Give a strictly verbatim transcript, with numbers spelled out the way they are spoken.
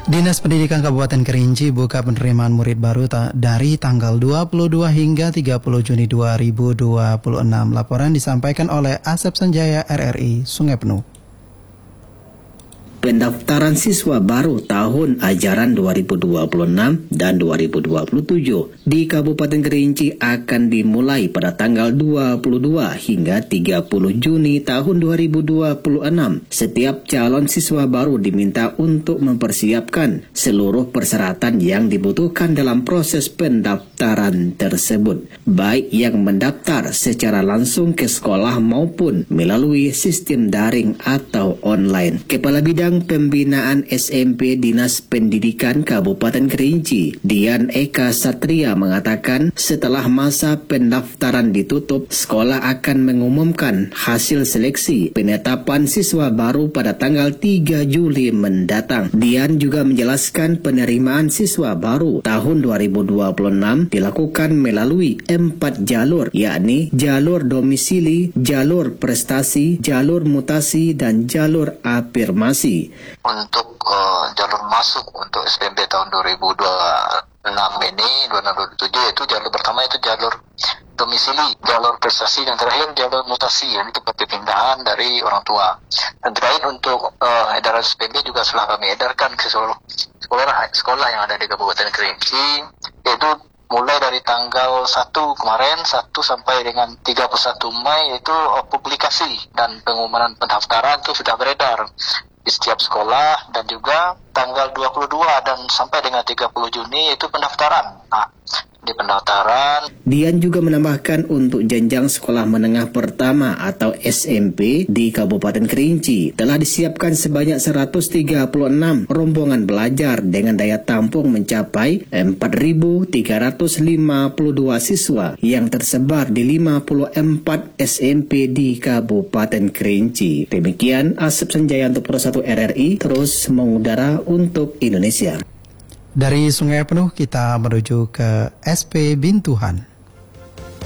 Dinas Pendidikan Kabupaten Kerinci buka penerimaan murid baru ta- dari tanggal dua puluh dua hingga tiga puluh Juni dua ribu dua puluh enam. Laporan disampaikan oleh Asep Sanjaya R R I Sungai Penuh. Pendaftaran siswa baru tahun ajaran dua ribu dua puluh enam dan dua ribu dua puluh tujuh di Kabupaten Kerinci akan dimulai pada tanggal dua puluh dua hingga tiga puluh Juni tahun dua ribu dua puluh enam. Setiap calon siswa baru diminta untuk mempersiapkan seluruh persyaratan yang dibutuhkan dalam proses pendaftaran tersebut, baik yang mendaftar secara langsung ke sekolah maupun melalui sistem daring atau online. Kepala Bidang Pembinaan S M P Dinas Pendidikan Kabupaten Kerinci, Dian Eka Satria mengatakan setelah masa pendaftaran ditutup, sekolah akan mengumumkan hasil seleksi penetapan siswa baru pada tanggal tiga Juli mendatang. Dian juga menjelaskan penerimaan siswa baru tahun dua ribu dua puluh enam dilakukan melalui empat jalur, yakni jalur domisili, jalur prestasi, jalur mutasi, dan jalur afirmasi. Untuk uh, jalur masuk untuk S P M B tahun dua ribu dua puluh enam ini, dua ribu dua puluh tujuh, yaitu jalur pertama itu jalur domisili, jalur prestasi, dan terakhir jalur mutasi, yang itu perpindahan dari orang tua. Dan terakhir untuk uh, edaran S P M B juga telah kami edarkan ke seluruh sekolah sekolah yang ada di Kabupaten Kerinci, yaitu mulai dari tanggal satu kemarin, satu sampai dengan tiga puluh satu Mei, itu uh, publikasi dan pengumuman pendaftaran itu sudah beredar di setiap sekolah, dan juga tanggal dua puluh dua dan sampai dengan tiga puluh Juni itu pendaftaran. Nah, di pendaftaran. Dian juga menambahkan untuk jenjang sekolah menengah pertama atau S M P di Kabupaten Kerinci telah disiapkan sebanyak seratus tiga puluh enam rombongan belajar dengan daya tampung mencapai empat ribu tiga ratus lima puluh dua siswa yang tersebar di lima puluh empat S M P di Kabupaten Kerinci. Demikian Asep Sanjaya untuk Pro satu R R I terus mengudara untuk Indonesia. Dari Sungai Penuh kita menuju ke S P Bintuhan.